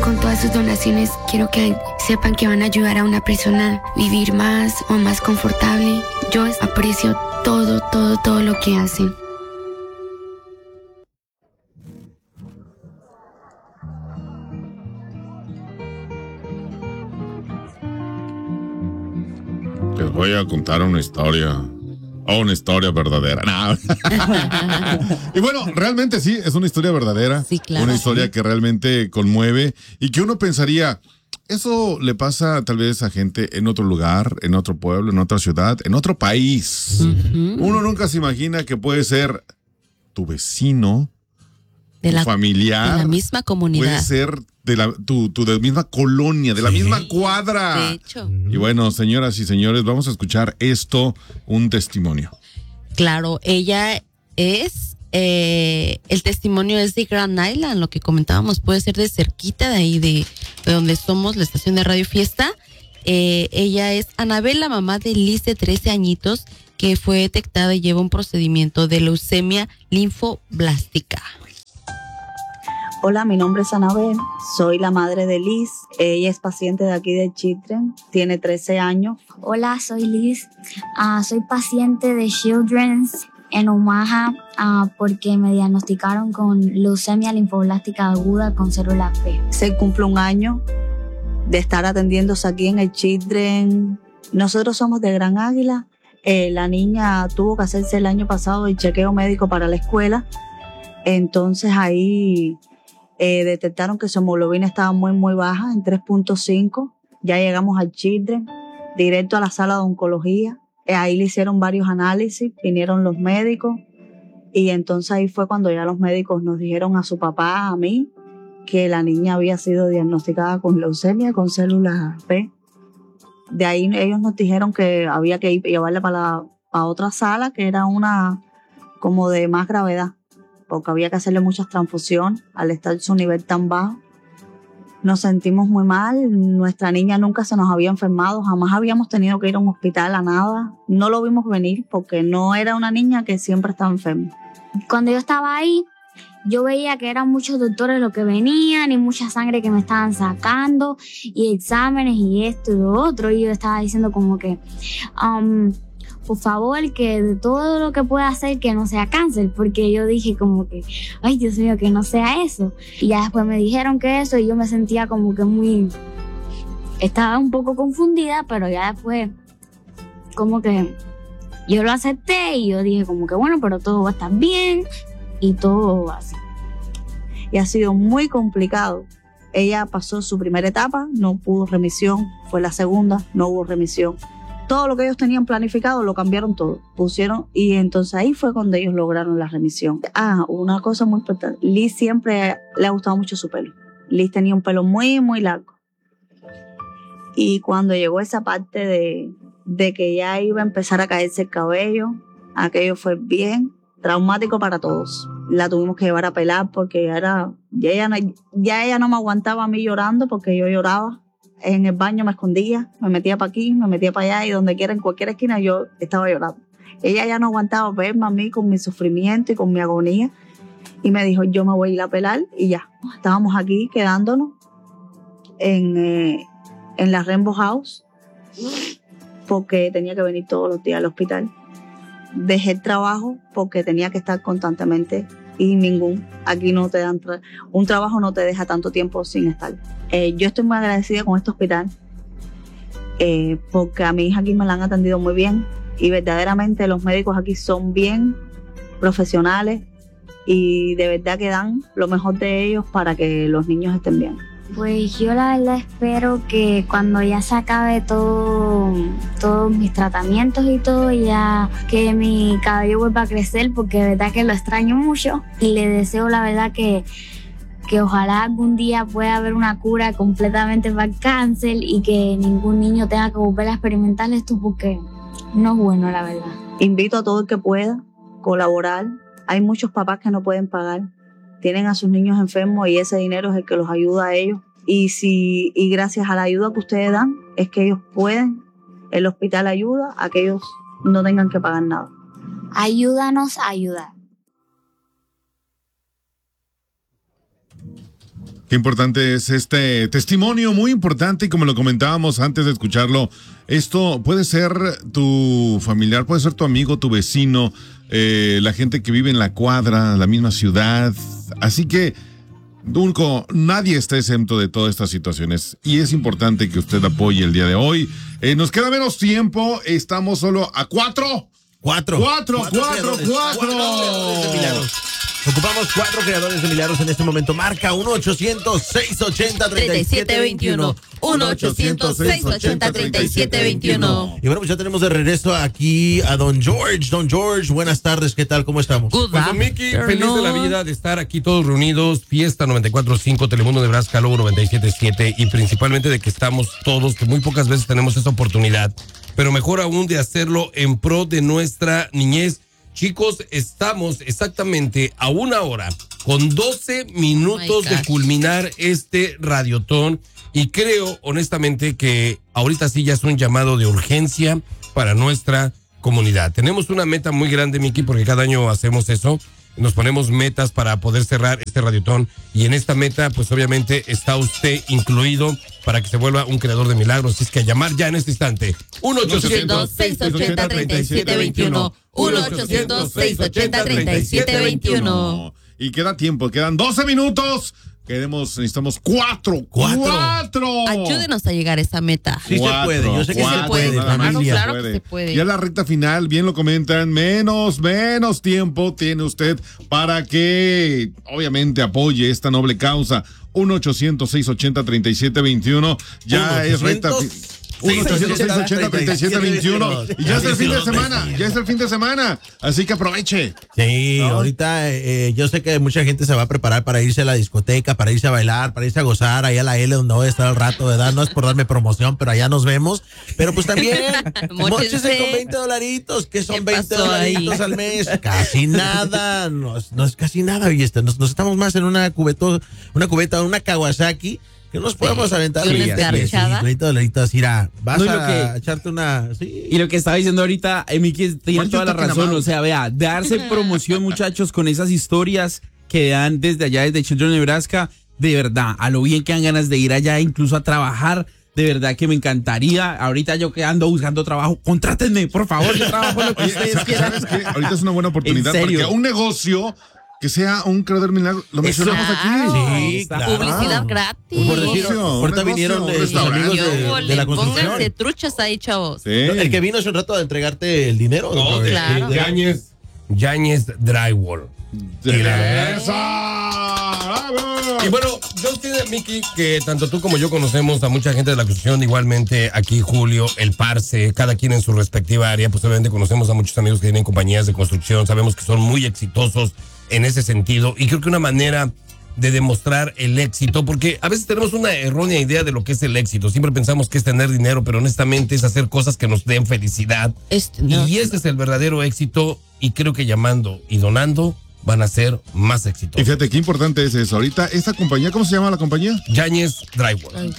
con todas sus donaciones quiero que sepan que van a ayudar a una persona a vivir más o más confortable. Yo aprecio todo lo que hacen. Les voy a contar una historia verdadera. No. Y bueno, realmente sí, es una historia verdadera. Sí, claro. Una historia que realmente conmueve y que uno pensaría, eso le pasa tal vez a gente en otro lugar, en otro pueblo, en otra ciudad, en otro país. Uh-huh. Uno nunca se imagina que puede ser tu vecino, tu familiar. De la misma comunidad. Puede ser de la misma colonia, de la misma cuadra. De hecho. Y bueno, señoras y señores, vamos a escuchar esto, un testimonio. Claro, ella es, el testimonio es de Grand Island, lo que comentábamos, puede ser de cerquita de ahí, de donde somos, la estación de Radio Fiesta. Ella es Anabel, la mamá de Liz, de 13 añitos, que fue detectada y lleva un procedimiento de leucemia linfoblástica. Hola, mi nombre es Anabel, soy la madre de Liz, ella es paciente de aquí de Children, tiene 13 años. Hola, soy Liz, soy paciente de Children's en Omaha porque me diagnosticaron con leucemia linfoblástica aguda con células B. Se cumple un año de estar atendiéndose aquí en el Children. Nosotros somos de Gran Águila, la niña tuvo que hacerse el año pasado el chequeo médico para la escuela, entonces ahí detectaron que su hemoglobina estaba muy baja, en 3.5. Ya llegamos al Children, directo a la sala de oncología. Ahí le hicieron varios análisis, vinieron los médicos. Y entonces ahí fue cuando ya los médicos nos dijeron a su papá, a mí, que la niña había sido diagnosticada con leucemia, con células B. De ahí ellos nos dijeron que había que llevarla para otra sala, que era una como de más gravedad, porque había que hacerle muchas transfusiones al estar su nivel tan bajo. Nos sentimos muy mal, nuestra niña nunca se nos había enfermado, jamás habíamos tenido que ir a un hospital, a nada. No lo vimos venir porque no era una niña que siempre estaba enferma. Cuando yo estaba ahí, yo veía que eran muchos doctores los que venían y mucha sangre que me estaban sacando y exámenes y esto y lo otro. Y yo estaba diciendo como que... por favor, que de todo lo que pueda hacer que no sea cáncer, porque yo dije como que, ay Dios mío, que no sea eso. Y ya después me dijeron que eso y yo me sentía como que estaba un poco confundida, pero ya después como que yo lo acepté y yo dije como que bueno, pero todo va a estar bien y todo va así. Y ha sido muy complicado. Ella pasó su primera etapa, no pudo remisión, fue la segunda, no hubo remisión. Todo lo que ellos tenían planificado lo cambiaron todo, pusieron, y entonces ahí fue cuando ellos lograron la remisión. Una cosa muy importante, Liz siempre le ha gustado mucho su pelo. Liz tenía un pelo muy largo. Y cuando llegó esa parte de que ya iba a empezar a caerse el cabello, aquello fue bien traumático para todos. La tuvimos que llevar a pelar porque ya ella no me aguantaba a mí llorando porque yo lloraba. En el baño me escondía, me metía para aquí, me metía para allá y donde quiera, en cualquier esquina, yo estaba llorando. Ella ya no aguantaba verme a mí con mi sufrimiento y con mi agonía y me dijo, yo me voy a ir a pelar y ya. Estábamos aquí quedándonos en la Rainbow House porque tenía que venir todos los días al hospital. Dejé el trabajo porque tenía que estar constantemente y aquí no te dan, un trabajo no te deja tanto tiempo sin estar. Yo estoy muy agradecida con este hospital porque a mi hija aquí me la han atendido muy bien y verdaderamente los médicos aquí son bien profesionales y de verdad que dan lo mejor de ellos para que los niños estén bien. Pues yo la verdad espero que cuando ya se acabe todos mis tratamientos y todo, ya que mi cabello vuelva a crecer, porque de verdad que lo extraño mucho. Y le deseo la verdad que ojalá algún día pueda haber una cura completamente para el cáncer y que ningún niño tenga que volver a experimentar esto porque no es bueno, la verdad. Invito a todo el que pueda colaborar. Hay muchos papás que no pueden pagar. Tienen a sus niños enfermos y ese dinero es el que los ayuda a ellos. Y gracias a la ayuda que ustedes dan, es que ellos pueden, el hospital ayuda a que ellos no tengan que pagar nada. Ayúdanos a ayudar. Qué importante es este testimonio, muy importante, y como lo comentábamos antes de escucharlo, esto puede ser tu familiar, puede ser tu amigo, tu vecino, la gente que vive en la cuadra, la misma ciudad. Así que, Dunco, nadie está exento de todas estas situaciones y es importante que usted apoye el día de hoy. Nos queda menos tiempo, estamos solo a cuatro. Cuatro Ocupamos 4 creadores de milagros en este momento. Marca 1-800-680-3721. 1-800-680-3721. Y bueno, pues ya tenemos de regreso aquí a Don George. Don George, buenas tardes, ¿qué tal? ¿Cómo estamos? Pues don Mickey, feliz de la vida de estar aquí todos reunidos. Fiesta 94.5, Telemundo Nebraska, Lobo 97.7 y principalmente de que estamos todos, que muy pocas veces tenemos esta oportunidad, pero mejor aún de hacerlo en pro de nuestra niñez. Chicos, estamos exactamente a 1 hora con 12 minutos de culminar este radiotón y creo honestamente que ahorita sí ya es un llamado de urgencia para nuestra comunidad. Tenemos una meta muy grande, Miki, porque cada año hacemos eso. Nos ponemos metas para poder cerrar este radiotón y en esta meta pues obviamente está usted incluido para que se vuelva un creador de milagros. Así es que a llamar ya en este instante 1-800-680-3721. 1-800-680-3721. Y queda tiempo, quedan 12 minutos. Necesitamos 4. Ayúdenos a llegar a esa meta. Sí se puede, yo sé que se puede, familia. Claro que se puede. Ya la recta final, bien lo comentan, menos tiempo tiene usted para que obviamente apoye esta noble causa. 1-800-680-3721. Ya es recta final. 1-800-680-3721. Y ya es el fin de semana, así que aproveche. Sí, ¿no? Ahorita yo sé que mucha gente se va a preparar para irse a la discoteca, para irse a bailar, para irse a gozar, ahí a la L donde voy a estar al rato, ¿verdad? No es por darme promoción, pero allá nos vemos. Pero pues también, móchese con $20, que son $20 al mes. Casi nada, no es casi nada, oye, nos estamos más en una cubeta, una Kawasaki, que nos podemos aventar. Sí, $20, irá. Vas a echarte una. Sí. Y lo que estaba diciendo ahorita, Miki tiene toda la razón. O sea, vea, darse promoción, muchachos, con esas historias que dan desde allá, desde Children, Nebraska, de verdad, a lo bien que dan ganas de ir allá, incluso a trabajar. De verdad que me encantaría. Ahorita yo que ando buscando trabajo, contrátenme, por favor. Yo trabajo lo que ustedes quieran. ¿Sabes qué? Ahorita es una buena oportunidad porque un negocio que sea un creador milagro, lo mencionamos aquí. Sí, claro. Publicidad gratis. Por decir, ahorita vinieron los amigos de la construcción. Pónganse truchas ahí, chavos. Sí. El que vino hace un rato a entregarte el dinero. No, claro. Yáñez Drywall. Y bueno, yo sé, Miki, que tanto tú como yo conocemos a mucha gente de la construcción, igualmente aquí Julio, el Parce, cada quien en su respectiva área, pues obviamente conocemos a muchos amigos que tienen compañías de construcción, sabemos que son muy exitosos en ese sentido y creo que una manera de demostrar el éxito, porque a veces tenemos una errónea idea de lo que es el éxito, siempre pensamos que es tener dinero, pero honestamente es hacer cosas que nos den felicidad y ese es el verdadero éxito y creo que llamando y donando van a ser más exitosos. Y fíjate qué importante es eso. Ahorita esta compañía, ¿cómo se llama la compañía? Yáñez Drywall.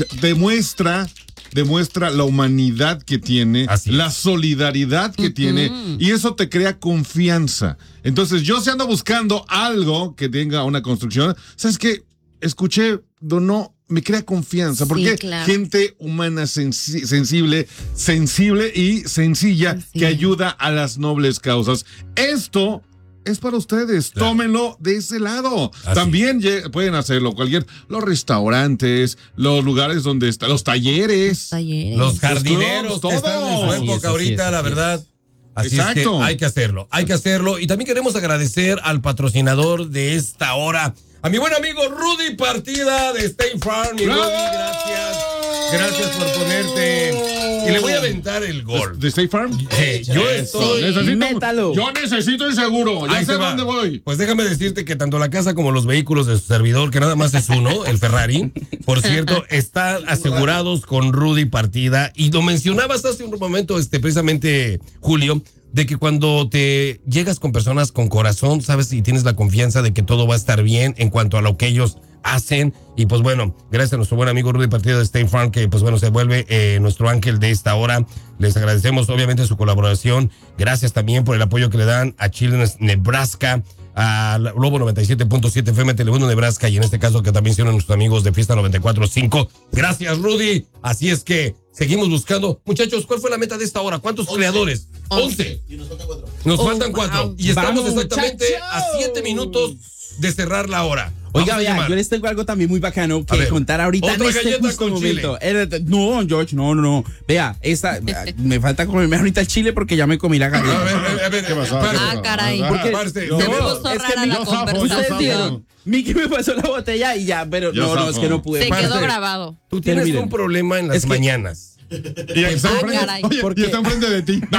Demuestra la humanidad que tiene, la solidaridad que tiene, y eso te crea confianza. Entonces, yo si ando buscando algo que tenga una construcción, ¿sabes qué? Escuché, donó, me crea confianza, porque gente humana, sensible y sencilla que ayuda a las nobles causas. Esto es para ustedes, tómenlo de ese lado. También pueden hacerlo los restaurantes, los lugares donde están, los talleres, los jardineros, todos, que están en su época ahorita, la verdad. Así es que hay que hacerlo. Y también queremos agradecer al patrocinador de esta hora, a mi buen amigo Rudy Partida de State Farm. Mi Rudy, gracias por ponerte. Y le voy a aventar el gol. ¿De State Farm? Yo necesito el seguro. Ya sé dónde voy. Pues déjame decirte que tanto la casa como los vehículos de su servidor, que nada más es uno, el Ferrari, por cierto, están asegurados con Rudy Partida. Y lo mencionabas hace un momento, precisamente, Julio, de que cuando te llegas con personas con corazón, sabes, y tienes la confianza de que todo va a estar bien en cuanto a lo que ellos hacen. Y pues bueno, gracias a nuestro buen amigo Rudy Partida de State Farm, que pues bueno, se vuelve nuestro ángel de esta hora. Les agradecemos obviamente su colaboración. Gracias también por el apoyo que le dan a Children's Nebraska. a Lobo 97.7 FM Telemundo Nebraska y en este caso que también son nuestros amigos de Fiesta 94.5. Gracias, Rudy. Así es que seguimos buscando. Muchachos, ¿cuál fue la meta de esta hora? ¿Cuántos creadores? 11. Y nos faltan 4. Wow. Y estamos exactamente a 7 minutos de cerrar la hora. Oiga, vea, yo les tengo algo también muy bacano que contar ahorita en este justo momento. No, George, no. Vea, me falta comerme ahorita el chile porque ya me comí la galleta. A ver, ¿qué pasó? Caray. Porque Ustedes vieron, Miki me pasó la botella y ya, pero no, es que no pude. Se quedó grabado. Tú tienes un problema en las mañanas. Y está enfrente de ti.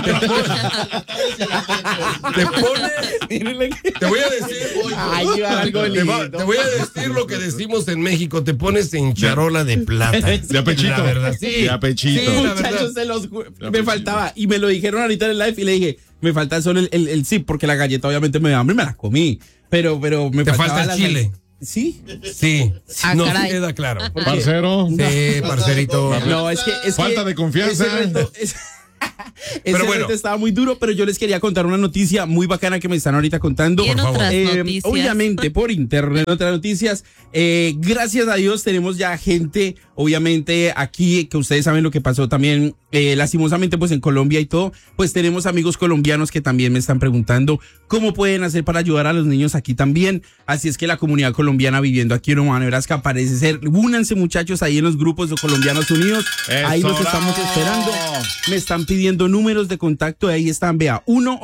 Te voy a decir. Te voy a decir lo que decimos en México. Te pones en charola de plata. De apechito. La verdad, sí. De apechito. Sí, muchachos, me faltaba. Y me lo dijeron ahorita en el live y le dije, me falta solo el zip, porque la galleta obviamente me da hambre y me la comí. Pero me te falta el chile. ¿Sí? Sí. No queda claro. Parcero. Sí, parcerito. No, es que falta de confianza. Ese reto estaba muy duro, pero yo les quería contar una noticia muy bacana que me están ahorita contando. Por favor. Obviamente por internet, otras noticias. Gracias a Dios tenemos ya gente, obviamente aquí, que ustedes saben lo que pasó también, lastimosamente pues en Colombia y todo, pues tenemos amigos colombianos que también me están preguntando cómo pueden hacer para ayudar a los niños aquí también. Así es que la comunidad colombiana viviendo aquí en Omaha, Nebraska, parece ser, únanse muchachos ahí en los grupos de Colombianos Unidos. Ahí los estamos esperando. Me están pidiendo números de contacto, ahí están, vea,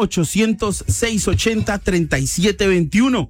1-800-680-3721.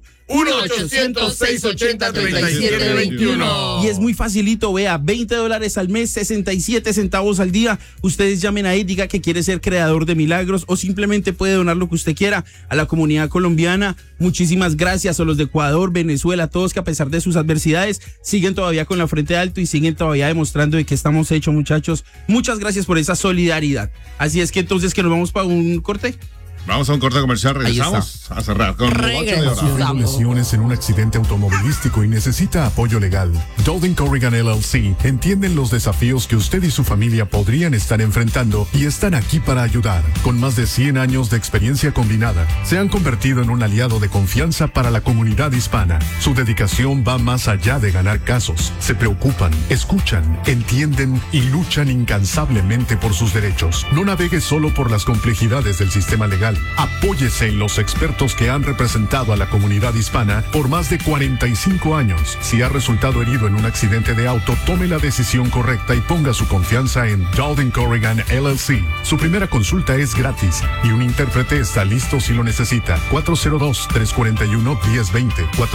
1-800-680-3721. Y es muy facilito, vea, $20 al mes, 67 centavos al día. Ustedes llamen ahí, diga que quiere ser creador de milagros o simplemente puede donar lo que usted quiera a la comunidad colombiana. Muchísimas gracias a los de Ecuador, Venezuela, todos que a pesar de sus adversidades siguen todavía con la frente alto y siguen todavía demostrando de que estamos hechos, muchachos. Muchas gracias por esa solidaridad. Así es que entonces que nos vamos para un corte. Vamos a un corte comercial, regresamos a cerrar con lesiones en un accidente automovilístico y necesita apoyo legal. Dowling Corrigan LLC entienden los desafíos que usted y su familia podrían estar enfrentando y están aquí para ayudar. Con más de 100 años de experiencia combinada, se han convertido en un aliado de confianza para la comunidad hispana. Su dedicación va más allá de ganar casos. Se preocupan, escuchan, entienden y luchan incansablemente por sus derechos. No navegue solo por las complejidades del sistema legal. Apóyese en los expertos que han representado a la comunidad hispana por más de 45 años. Si ha resultado herido en un accidente de auto, tome la decisión correcta y ponga su confianza en Dowling Corrigan LLC. Su primera consulta es gratis y un intérprete está listo si lo necesita. 402-341-1020.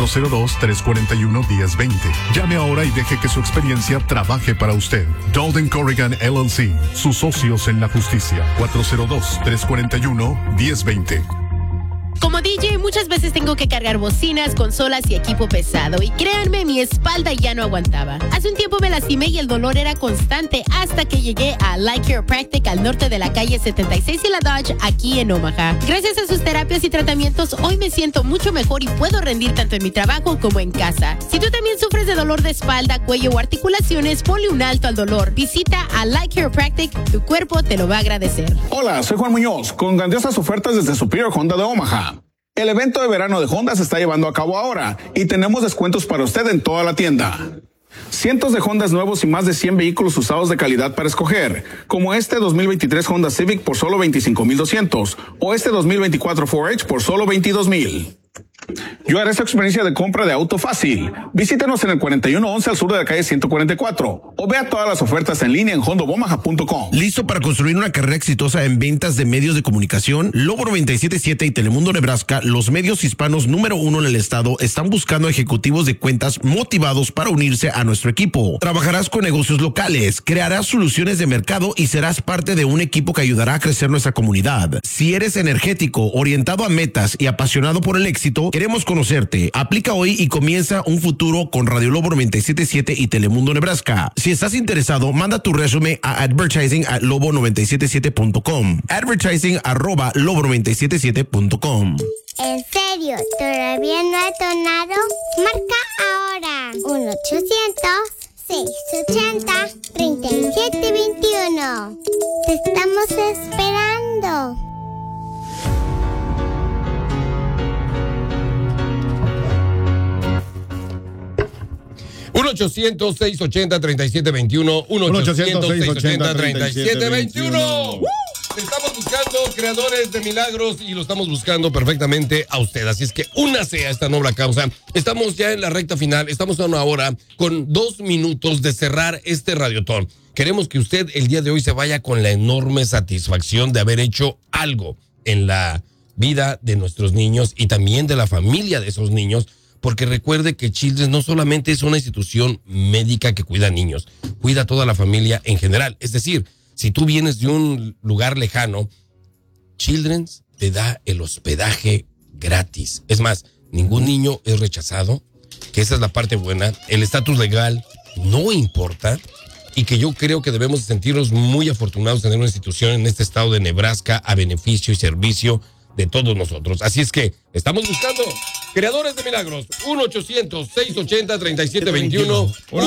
402-341-1020. Llame ahora y deje que su experiencia trabaje para usted. Dowling Corrigan LLC. Sus socios en la justicia. 402-341-1020. Como DJ muchas veces tengo que cargar bocinas, consolas y equipo pesado y créanme, mi espalda ya no aguantaba. Hace un tiempo me lastimé y el dolor era constante hasta que llegué a Light Chiropractic al norte de la calle 76 y la Dodge aquí en Omaha. Gracias a sus terapias y tratamientos hoy me siento mucho mejor y puedo rendir tanto en mi trabajo como en casa. Si tú también sufres de dolor de espalda, cuello o articulaciones, ponle un alto al dolor. Visita a Light Chiropractic, tu cuerpo te lo va a agradecer. Hola, soy Juan Muñoz con grandiosas ofertas desde Superior Honda de Omaha. El evento de verano de Honda se está llevando a cabo ahora y tenemos descuentos para usted en toda la tienda. Cientos de Hondas nuevos y más de 100 vehículos usados de calidad para escoger, como este 2023 Honda Civic por solo $25,200 o este 2024 4H por solo $22,000. Yo haré su experiencia de compra de auto fácil. Visítenos en el 4111 al sur de la calle 144 o vea todas las ofertas en línea en hondobomaha.com. ¿Listo para construir una carrera exitosa en ventas de medios de comunicación? Lobo 97.7 y Telemundo Nebraska, los medios hispanos número 1 en el estado, están buscando ejecutivos de cuentas motivados para unirse a nuestro equipo. Trabajarás con negocios locales, crearás soluciones de mercado y serás parte de un equipo que ayudará a crecer nuestra comunidad. Si eres energético, orientado a metas y apasionado por el éxito, queremos conocerte. Aplica hoy y comienza un futuro con Radio Lobo 97.7 y Telemundo Nebraska. Si estás interesado, manda tu resumen a advertising@lobo977.com. advertising@lobo977.com. ¿En serio? ¿Todavía no ha donado? Marca ahora 1-800-680-3721. Te estamos esperando. 1-800-680-3721. 1-800-680-3721. Estamos buscando creadores de milagros y lo estamos buscando perfectamente a usted. Así es que únase a esta noble causa. Estamos ya en la recta final. Estamos a una hora con 2 minutos de cerrar este radiotón. Queremos que usted el día de hoy se vaya con la enorme satisfacción de haber hecho algo en la vida de nuestros niños y también de la familia de esos niños. Porque recuerde que Children's no solamente es una institución médica que cuida a niños, cuida a toda la familia en general. Es decir, si tú vienes de un lugar lejano, Children's te da el hospedaje gratis. Es más, ningún niño es rechazado, que esa es la parte buena. El estatus legal no importa y que yo creo que debemos sentirnos muy afortunados de tener una institución en este estado de Nebraska a beneficio y servicio de todos nosotros. Así es que estamos buscando creadores de milagros. 1-800-680-3721.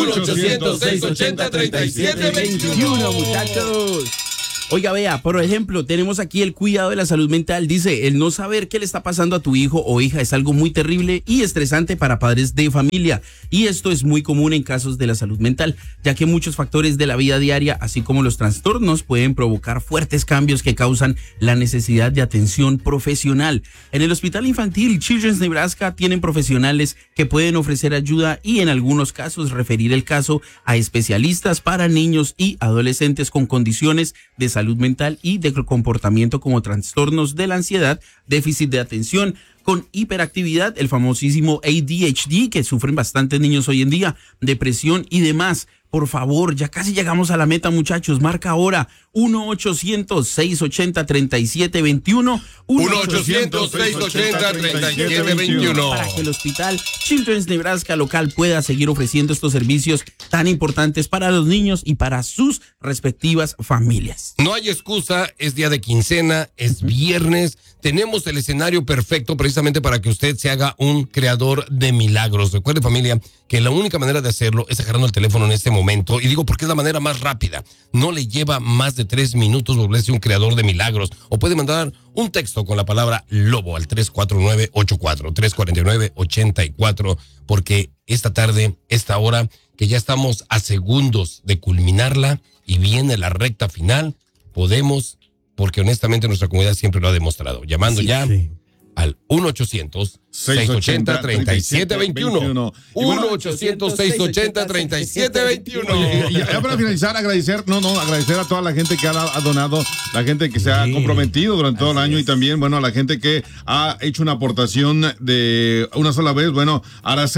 1-800-680-3721, muchachos. Oiga, vea, por ejemplo, tenemos aquí el cuidado de la salud mental. Dice, el no saber qué le está pasando a tu hijo o hija es algo muy terrible y estresante para padres de familia. Y esto es muy común en casos de la salud mental, ya que muchos factores de la vida diaria, así como los trastornos, pueden provocar fuertes cambios que causan la necesidad de atención profesional. En el Hospital Infantil Children's Nebraska tienen profesionales que pueden ofrecer ayuda y en algunos casos referir el caso a especialistas para niños y adolescentes con condiciones de salud mental y de comportamiento como trastornos de la ansiedad, déficit de atención, con hiperactividad, el famosísimo ADHD que sufren bastantes niños hoy en día, depresión y demás. Por favor, ya casi llegamos a la meta, muchachos. Marca ahora 1-800-680-3721. 1-800-680-3721. Para que el Hospital Children's Nebraska local pueda seguir ofreciendo estos servicios tan importantes para los niños y para sus respectivas familias. No hay excusa, es día de quincena, es viernes. Tenemos el escenario perfecto precisamente para que usted se haga un creador de milagros. Recuerde, familia, que la única manera de hacerlo es agarrando el teléfono en este momento. Y digo porque es la manera más rápida. No le lleva más de 3 minutos volverse un creador de milagros. O puede mandar un texto con la palabra lobo al 349-84, porque esta tarde, esta hora, que ya estamos a segundos de culminarla y viene la recta final, podemos, porque honestamente nuestra comunidad siempre lo ha demostrado, llamando al 1-800-680-3721. 1-800-680-3721. Y ya para finalizar, agradecer a toda la gente que ha donado, la gente que se ha comprometido durante todo el año y también, bueno, a la gente que ha hecho una aportación de una sola vez, bueno, Araceli